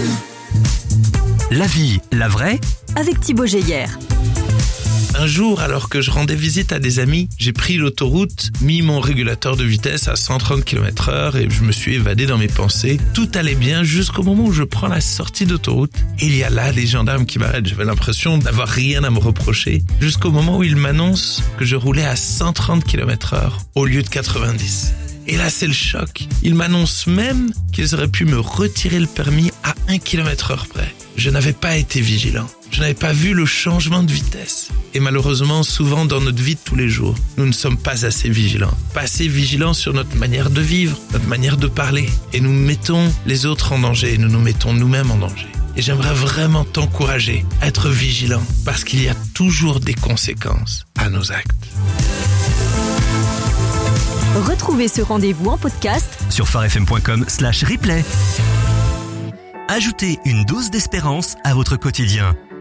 La vie, la vraie, avec Thibaut Geyer. Un jour, alors que je rendais visite à des amis, j'ai pris l'autoroute, mis mon régulateur de vitesse à 130 km/h et je me suis évadé dans mes pensées. Tout allait bien jusqu'au moment où je prends la sortie d'autoroute. Et il y a là des gendarmes qui m'arrêtent. J'avais l'impression d'avoir rien à me reprocher. Jusqu'au moment où ils m'annoncent que je roulais à 130 km/h au lieu de 90. Et là, c'est le choc. Ils m'annoncent même qu'ils auraient pu me retirer le permis à 1 km/h près. Je n'avais pas été vigilant. Je n'avais pas vu le changement de vitesse. Et malheureusement, souvent dans notre vie de tous les jours, nous ne sommes pas assez vigilants. Pas assez vigilants sur notre manière de vivre, notre manière de parler. Et nous mettons les autres en danger, nous nous mettons nous-mêmes en danger. Et j'aimerais vraiment t'encourager à être vigilant, parce qu'il y a toujours des conséquences à nos actes. Retrouvez ce rendez-vous en podcast sur farfm.com/replay. Ajoutez une dose d'espérance à votre quotidien.